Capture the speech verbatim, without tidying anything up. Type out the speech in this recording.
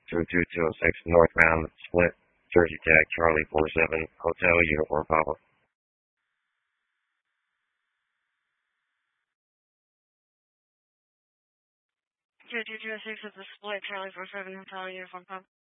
two two two oh six northbound split, Jersey Tech, Charlie four seven, Hotel Uniform Papa. two two two oh six at the split, Charlie four seven, Hotel Uniform Papa.